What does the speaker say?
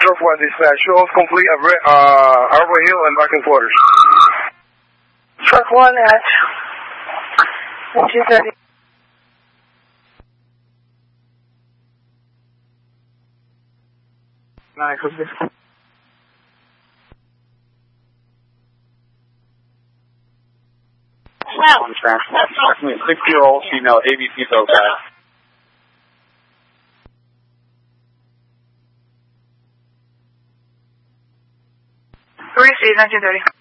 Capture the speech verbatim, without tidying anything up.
Truck one dispatch. Shows complete at uh, Arbor Hill and Barking Quarters. Truck one at two thirty. Nine, who's this? On track. Approximately six-year-old female A B C tow guy. Three C's, nineteen thirty.